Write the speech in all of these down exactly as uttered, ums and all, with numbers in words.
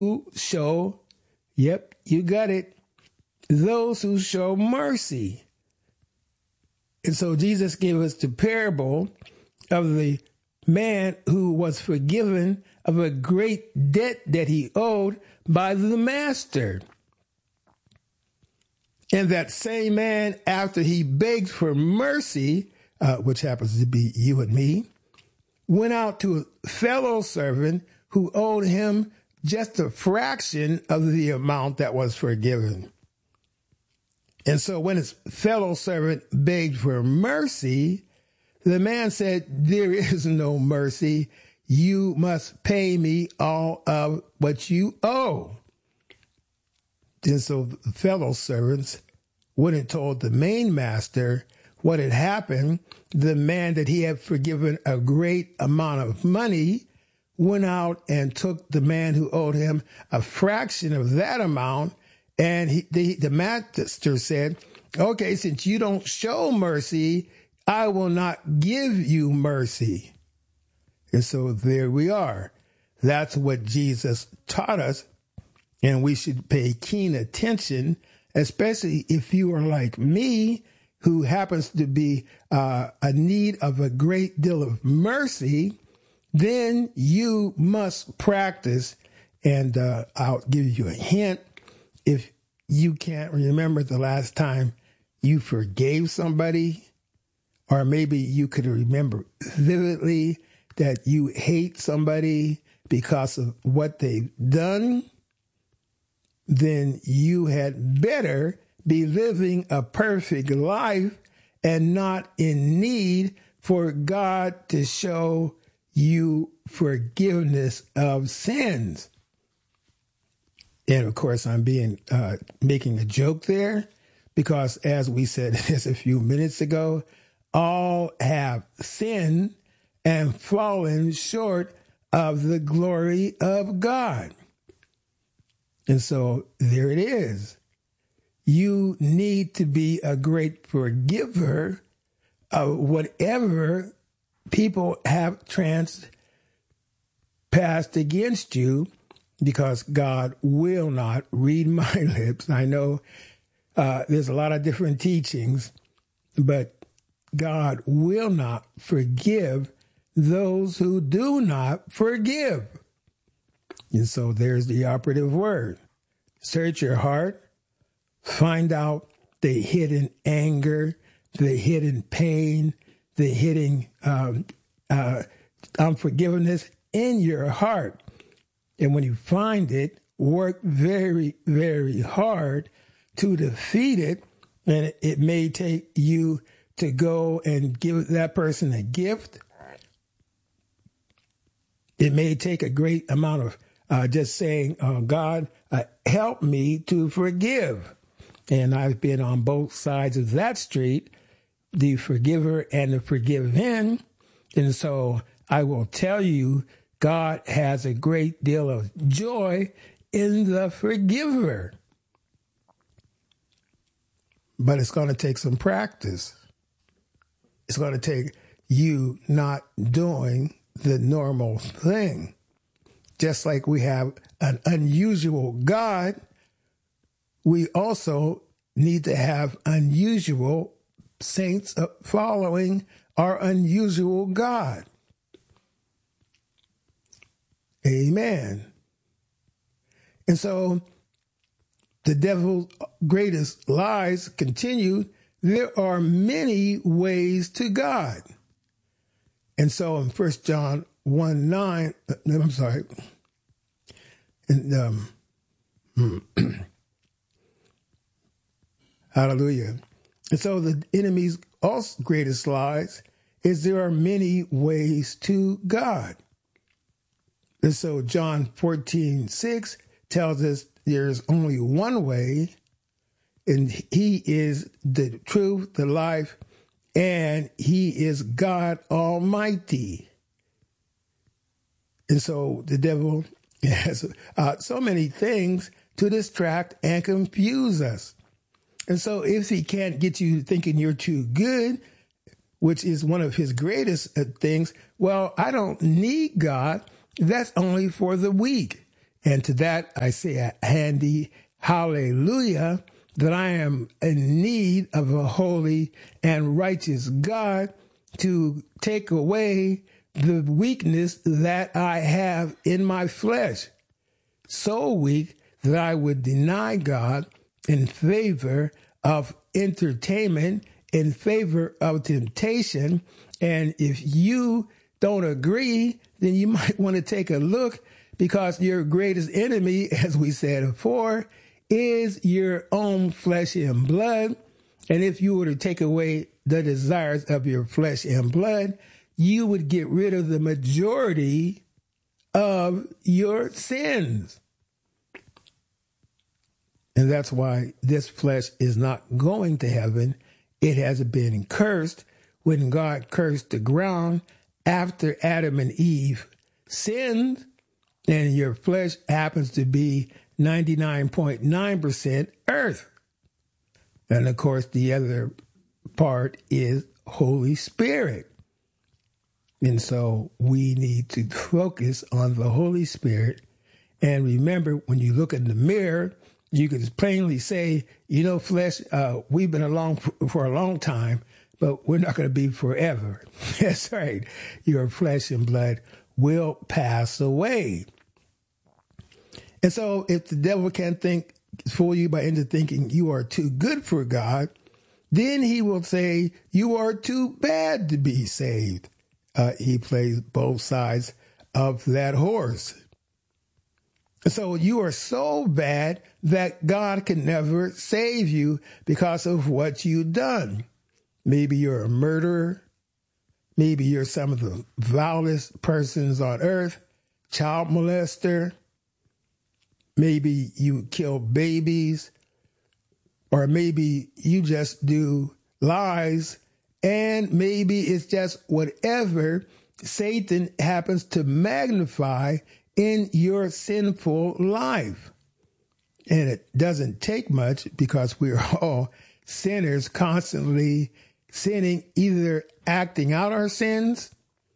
who show, yep, you got it, those who show mercy. And so Jesus gave us the parable of the man who was forgiven of a great debt that he owed by the master. And that same man, after he begged for mercy, uh, which happens to be you and me, went out to a fellow servant who owed him just a fraction of the amount that was forgiven. And so when his fellow servant begged for mercy, the man said, there is no mercy. You must pay me all of what you owe. And so the fellow servants went and told the main master what had happened. The man that he had forgiven a great amount of money went out and took the man who owed him a fraction of that amount. And he, the, the master said, okay, since you don't show mercy, I will not give you mercy. And so there we are. That's what Jesus taught us. And we should pay keen attention, especially if you are like me, who happens to be uh, a need of a great deal of mercy. Then you must practice. And uh, I'll give you a hint. If you can't remember the last time you forgave somebody, or maybe you could remember vividly that you hate somebody because of what they've done, then you had better be living a perfect life and not in need for God to show you forgiveness of sins. And of course, I'm being uh, making a joke there because, as we said just a few minutes ago, all have sinned and fallen short of the glory of God. And so there it is. You need to be a great forgiver of whatever people have trans passed against you, because God will not read my lips. I know uh, there's a lot of different teachings, but God will not forgive those who do not forgive. And so there's the operative word. Search your heart, find out the hidden anger, the hidden pain, the hidden um, uh, unforgiveness in your heart. And when you find it, work very, very hard to defeat it. And it may take you to go and give that person a gift. It may take a great amount of uh, just saying, oh, God, uh, help me to forgive. And I've been on both sides of that street, the forgiver and the forgiven. And so I will tell you, God has a great deal of joy in the forgiver. But it's going to take some practice. It's going to take you not doing the normal thing. Just like we have an unusual God, we also need to have unusual saints following our unusual God. Amen. And so the devil's greatest lies continue. There are many ways to God. And so in First John one nine, I'm sorry, and um, hallelujah. And so the enemy's also greatest lies is there are many ways to God. And so John fourteen six tells us there's only one way, and he is the truth, the life, and he is God Almighty. And so the devil has uh, so many things to distract and confuse us. And so if he can't get you thinking you're too good, which is one of his greatest things, well, I don't need God. That's only for the weak. And to that, I say a handy hallelujah, that I am in need of a holy and righteous God to take away the weakness that I have in my flesh. So weak that I would deny God in favor of entertainment, in favor of temptation. And if you don't agree, then you might want to take a look, because your greatest enemy, as we said before, is your own flesh and blood. And if you were to take away the desires of your flesh and blood, you would get rid of the majority of your sins. And that's why this flesh is not going to heaven. It has been cursed when God cursed the ground after Adam and Eve sinned, and your flesh happens to be ninety-nine point nine percent earth. And of course, the other part is Holy Spirit. And so we need to focus on the Holy Spirit. And remember, when you look in the mirror, you can plainly say, you know, flesh, uh, we've been along for, for a long time, but we're not going to be forever. That's right. Your flesh and blood will pass away. And so if the devil can think, fool you by into thinking you are too good for God, then he will say you are too bad to be saved. Uh, he plays both sides of that horse. So you are so bad that God can never save you because of what you've done. Maybe you're a murderer. Maybe you're some of the vilest persons on earth, child molester. Maybe you kill babies, or maybe you just do lies, and maybe it's just whatever Satan happens to magnify in your sinful life. And it doesn't take much, because we're all sinners, constantly sinning, either acting out our sins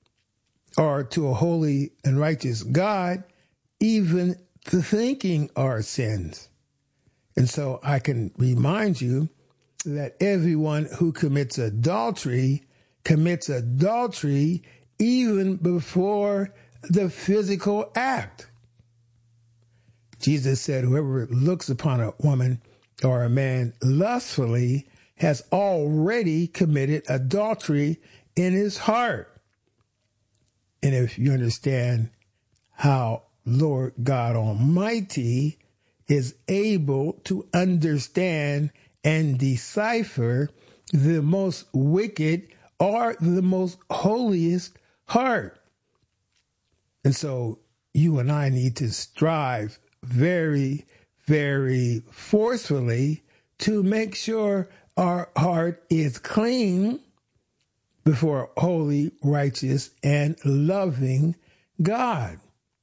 or to a holy and righteous God, even thinking our sins. And so I can remind you that everyone who commits adultery commits adultery even before the physical act. Jesus said, whoever looks upon a woman or a man lustfully has already committed adultery in his heart. And if you understand how Lord God Almighty is able to understand and decipher the most wicked or the most holiest heart. And so you and I need to strive very, very forcefully to make sure our heart is clean before a holy, righteous, and loving God.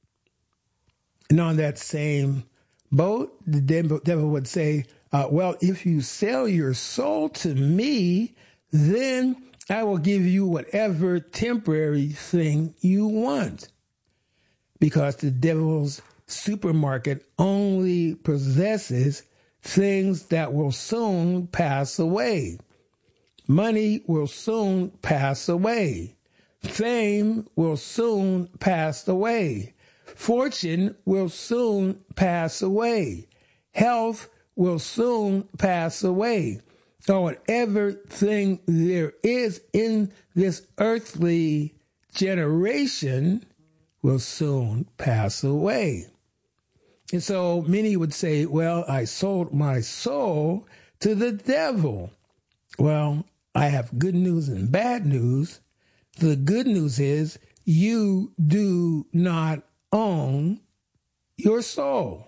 And on that same boat, the devil would say, uh, well, if you sell your soul to me, then I will give you whatever temporary thing you want. Because the devil's supermarket only possesses things that will soon pass away. Money will soon pass away. Fame will soon pass away. Fortune will soon pass away. Health will soon pass away. So whatever thing there is in this earthly generation will soon pass away. And so many would say, well, I sold my soul to the devil. Well, I have good news and bad news. The good news is you do not own your soul.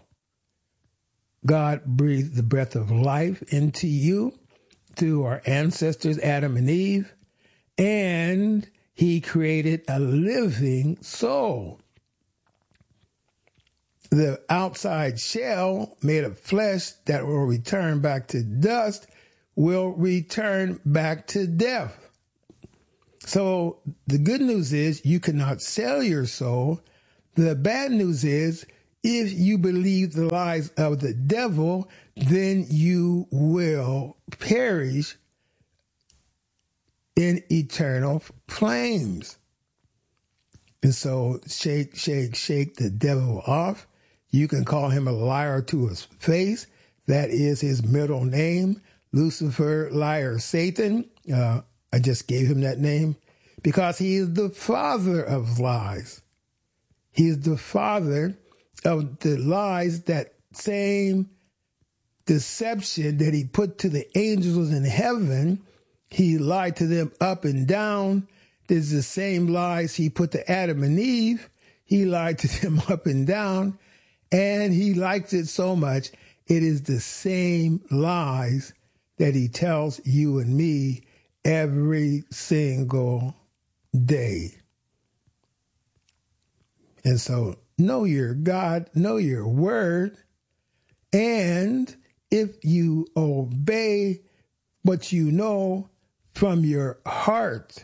God breathed the breath of life into you through our ancestors, Adam and Eve, and he created a living soul. The outside shell made of flesh that will return back to dust will return back to death. So the good news is you cannot sell your soul. The bad news is if you believe the lies of the devil, then you will perish in eternal flames. And so shake, shake, shake the devil off. You can call him a liar to his face. That is his middle name, Lucifer, liar, Satan. Uh, I just gave him that name because he is the father of lies. He is the father of the lies, that same deception that he put to the angels in heaven. He lied to them up and down. There's the same lies he put to Adam and Eve. He lied to them up and down, and he liked it so much. It is the same lies that he tells you and me every single day. And so know your God, know your word, and if you obey what you know from your heart,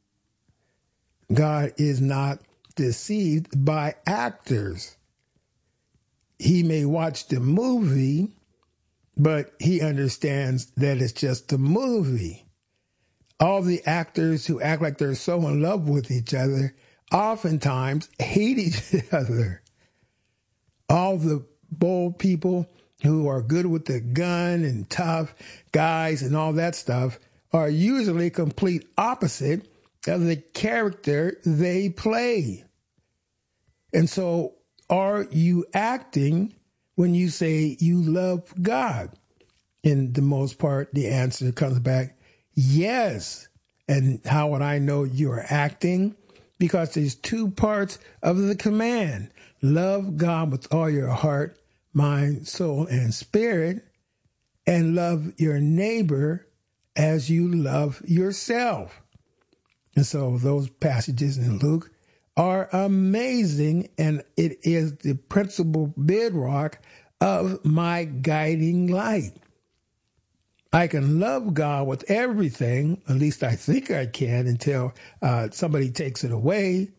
God is not deceived by actors. He may watch the movie, but he understands that it's just a movie. All the actors who act like they're so in love with each other oftentimes hate each other. All the bold people who are good with the gun and tough guys and all that stuff are usually complete opposite of the character they play. And so, are you acting when you say you love God? In the most part, the answer comes back, yes. And how would I know you're acting? Because there's two parts of the command. Love God with all your heart, mind, soul, and spirit, and love your neighbor as you love yourself. And so those passages in Luke are amazing, and it is the principal bedrock of my guiding light. I can love God with everything, at least I think I can, until uh, somebody takes it away.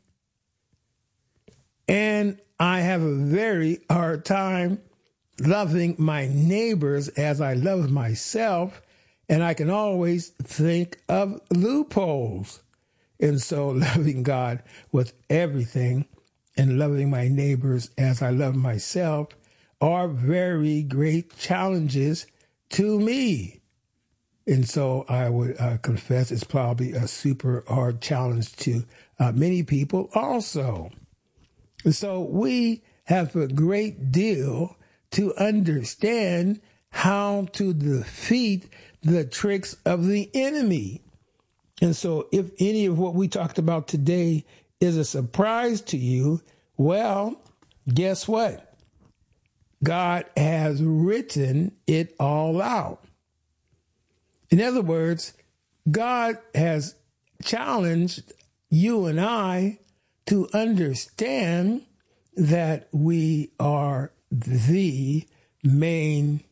And I have a very hard time loving my neighbors as I love myself, and I can always think of loopholes. And so loving God with everything and loving my neighbors as I love myself are very great challenges to me. And so I would uh, confess it's probably a super hard challenge to uh, many people also. And so we have a great deal to understand how to defeat the tricks of the enemy. And so if any of what we talked about today is a surprise to you, well, guess what? God has written it all out. In other words, God has challenged you and I to understand that we are the main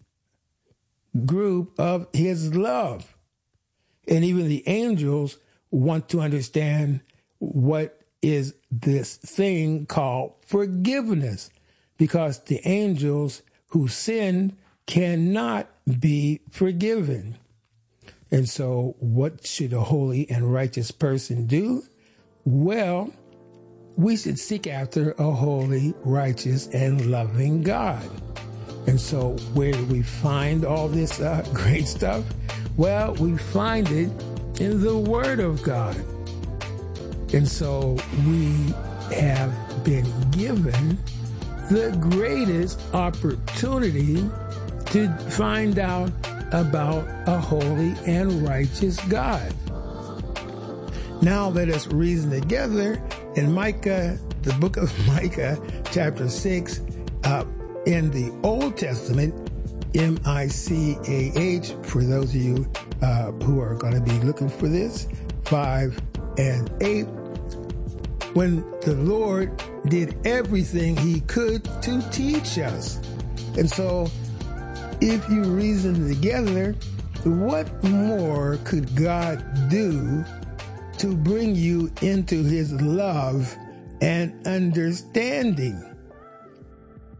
group of his love. And even the angels want to understand what is this thing called forgiveness, because the angels who sinned cannot be forgiven. And so what should a holy and righteous person do? Well, we should seek after a holy, righteous, and loving God. And so where do we find all this uh, great stuff? Well, we find it in the Word of God. And so we have been given the greatest opportunity to find out about a holy and righteous God. Now let us reason together in Micah, the book of Micah, chapter six, uh, in the Old Testament, M I C A H, for those of you uh, who are going to be looking for this, five and eight, when the Lord did everything he could to teach us. And so if you reason together, what more could God do to bring you into his love and understanding?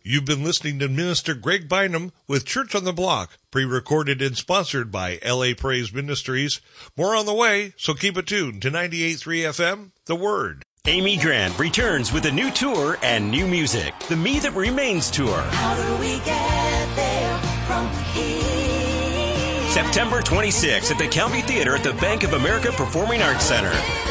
You've been listening to Minister Greg Bynum with Church on the Block, pre-recorded and sponsored by L A Praise Ministries. More on the way, so keep it tuned to ninety-eight point three F M, The Word. Amy Grant returns with a new tour and new music. The Me That Remains Tour. How do we get there from here? September twenty-sixth at the County Theater at the Bank of America Performing Arts Center.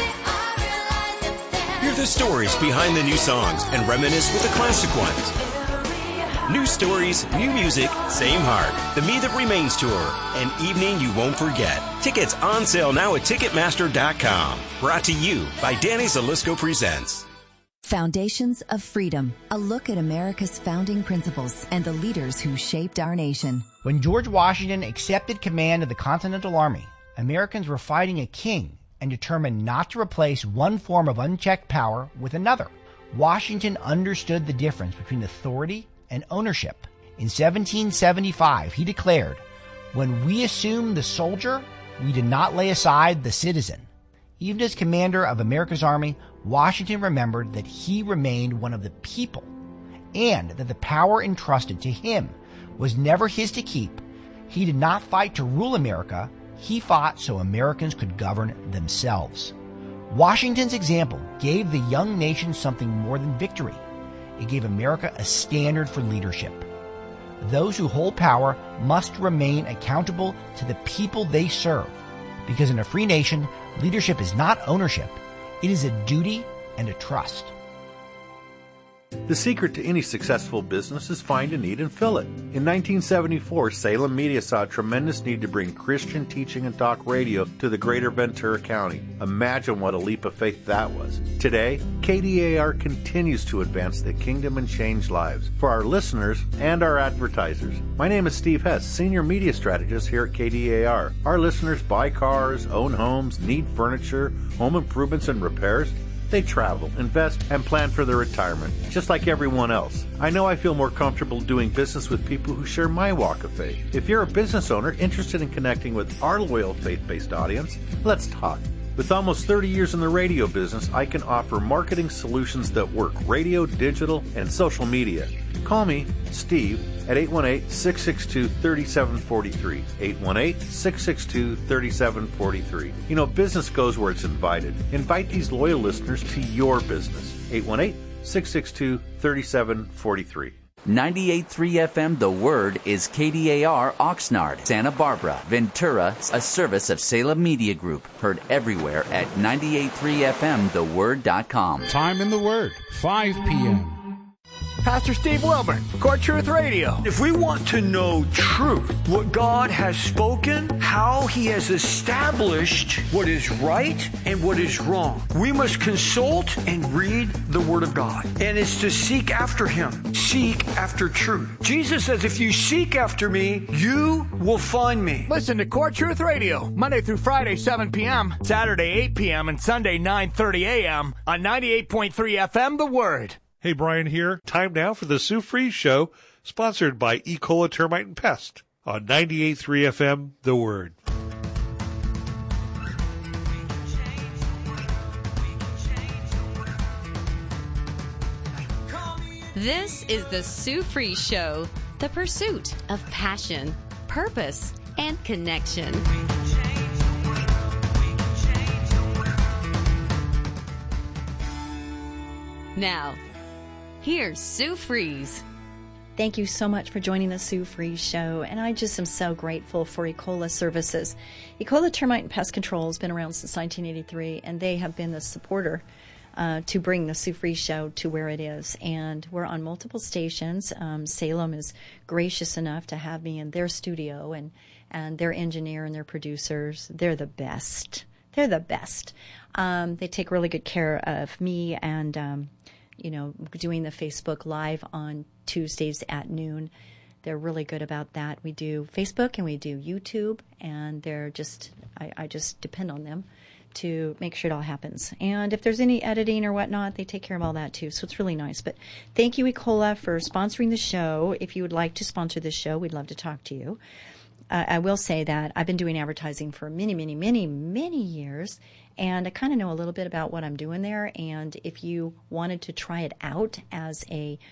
Hear the stories behind the new songs and reminisce with the classic ones. New stories, new music, same heart. The Me That Remains Tour. An evening you won't forget. Tickets on sale now at Ticketmaster dot com. Brought to you by Danny Zalisco Presents. Foundations of Freedom. A look at America's founding principles and the leaders who shaped our nation. When George Washington accepted command of the Continental Army, Americans were fighting a king and determined not to replace one form of unchecked power with another. Washington understood the difference between authority and ownership. In seventeen seventy-five, he declared, "When we assume the soldier, we did not lay aside the citizen." Even as commander of America's army, Washington remembered that he remained one of the people, and that the power entrusted to him was never his to keep. He did not fight to rule America. He fought so Americans could govern themselves. Washington's example gave the young nation something more than victory. It gave America a standard for leadership. Those who hold power must remain accountable to the people they serve, because in a free nation, leadership is not ownership. It is a duty and a trust. The secret to any successful business is find a need and fill it. In nineteen seventy-four, Salem Media saw a tremendous need to bring Christian teaching and talk radio to the greater Ventura County. Imagine what a leap of faith that was. Today, K D A R continues to advance the kingdom and change lives for our listeners and our advertisers. My name is Steve Hess, Senior Media Strategist here at K D A R. Our listeners buy cars, own homes, need furniture, home improvements and repairs. They travel, invest, and plan for their retirement, just like everyone else. I know I feel more comfortable doing business with people who share my walk of faith. If you're a business owner interested in connecting with our loyal faith-based audience, let's talk. With almost thirty years in the radio business, I can offer marketing solutions that work: radio, digital, and social media. Call me, Steve, at eight one eight, six six two, three seven four three. eight one eight, six six two, three seven four three. You know, business goes where it's invited. Invite these loyal listeners to your business. eight one eight, six six two, three seven four three. ninety-eight point three F M The Word is K D A R Oxnard, Santa Barbara, Ventura, a service of Salem Media Group. Heard everywhere at ninety-eight point three F M the word dot com. Time in the Word, five p.m. Pastor Steve Wilburn, Core Truth Radio. If we want to know truth, what God has spoken, how He has established what is right and what is wrong, we must consult and read the Word of God. And it's to seek after Him, seek after truth. Jesus says, if you seek after me, you will find me. Listen to Core Truth Radio, Monday through Friday, seven p.m., Saturday, eight p.m., and Sunday, nine thirty a.m. on ninety-eight point three F M The Word. Hey, Brian here. Time now for the Sue Freeze Show, sponsored by E. Cola Termite and Pest on ninety-eight point three F M, The Word. This is the Sue Freeze Show, the pursuit of passion, purpose, and connection. Now, here's Sue Freeze. Thank you so much for joining the Sue Freeze Show, and I just am so grateful for Ecola Services. Ecola Termite and Pest Control has been around since nineteen eighty-three, and they have been the supporter uh, to bring the Sue Freeze Show to where it is. And we're on multiple stations. Um, Salem is gracious enough to have me in their studio, and, and their engineer and their producers. They're the best. They're the best. Um, they take really good care of me and um, you know, doing the Facebook Live on Tuesdays at noon. They're really good about that. We do Facebook and we do YouTube, and they're just, I, I just depend on them to make sure it all happens. And if there's any editing or whatnot, they take care of all that too. So it's really nice. But thank you, Ecola, for sponsoring the show. If you would like to sponsor this show, we'd love to talk to you. Uh, I will say that I've been doing advertising for many, many, many, many years, and I kind of know a little bit about what I'm doing there. And if you wanted to try it out as a